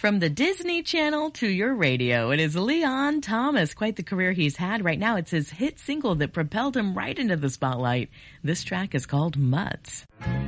From the Disney Channel to your radio, it is Leon Thomas. Quite the career he's had. Right now, it's his hit single that propelled him right into the spotlight. This track is called Mutts.